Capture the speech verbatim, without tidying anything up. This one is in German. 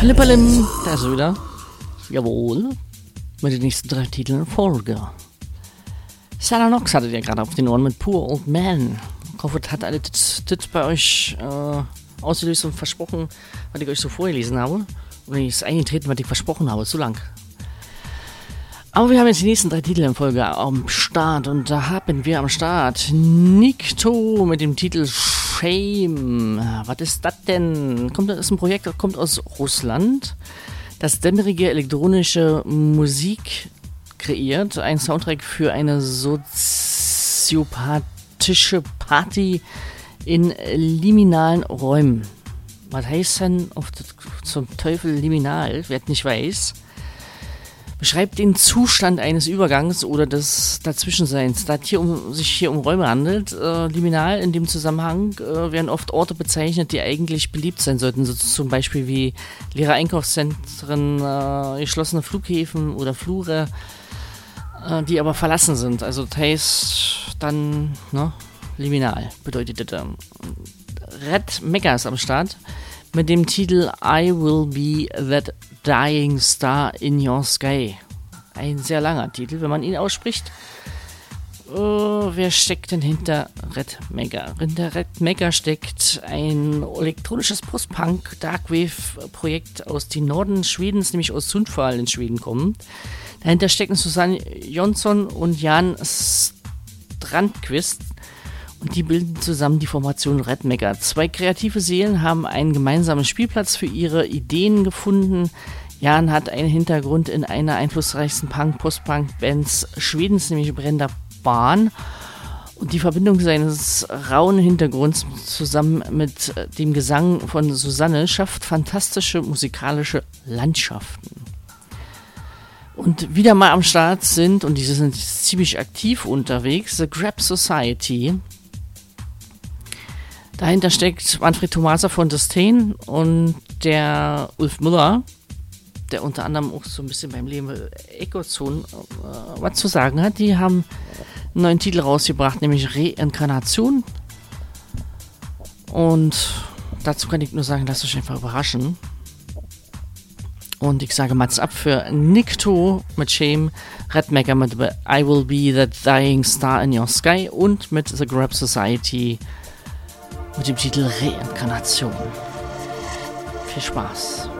Hallim, da ist er wieder. Jawohl. Mit den nächsten drei Titeln in Folge. Sarah Knox hattet ihr gerade auf den Ohren mit Poor Old Man. Ich hoffe, das hat alle das, das bei euch äh, ausgelöst und versprochen, was ich euch so vorgelesen habe. Und ich ist eingetreten, was ich versprochen habe, zu lang. Aber wir haben jetzt die nächsten drei Titel in Folge am Start. Und da haben wir am Start Nikto mit dem Titel Shame. Was ist das denn? Kommt, das ist ein Projekt, das kommt aus Russland. Das dämmerige elektronische Musik kreiert. Ein Soundtrack für eine soziopathische Party in liminalen Räumen. Was heißt denn auf das, zum Teufel liminal? Wer nicht weiß. Beschreibt den Zustand eines Übergangs oder des Dazwischenseins. Da es hier um, sich hier um Räume handelt, äh, liminal in dem Zusammenhang äh, werden oft Orte bezeichnet, die eigentlich beliebt sein sollten. So zum Beispiel wie leere Einkaufszentren, äh, geschlossene Flughäfen oder Flure, äh, die aber verlassen sind. Also das heißt dann, ne, liminal bedeutet das. Red Mega ist am Start mit dem Titel I Will Be That Dying Star in Your Sky. Ein sehr langer Titel, wenn man ihn ausspricht. Oh, wer steckt denn hinter Red Mega? Hinter Red Mega steckt ein elektronisches Post-Punk Darkwave-Projekt aus dem Norden Schwedens, nämlich aus Sundsvall in Schweden kommt. Dahinter stecken Susanne Jonsson und Jan Strandqvist. Und die bilden zusammen die Formation Red Mega. Zwei kreative Seelen haben einen gemeinsamen Spielplatz für ihre Ideen gefunden. Jan hat einen Hintergrund in einer einflussreichsten Punk-Post-Punk-Bands Schwedens, nämlich Brenda Bahn. Und die Verbindung seines rauen Hintergrunds zusammen mit dem Gesang von Susanne schafft fantastische musikalische Landschaften. Und wieder mal am Start sind, und diese sind ziemlich aktiv unterwegs, The Grab Society. Dahinter steckt Manfred Tomasa von Disdain und der Ulf Müller, der unter anderem auch so ein bisschen beim Leben Ecozone äh, was zu sagen hat. Die haben einen neuen Titel rausgebracht, nämlich Reinkarnation. Und dazu kann ich nur sagen, lasst euch einfach überraschen. Und ich sage Mats ab für Nikto mit Shame, Red Mega mit I Will Be That Dying Star in Your Sky und mit The Grab Society mit dem Titel Reinkarnation. Viel Spaß.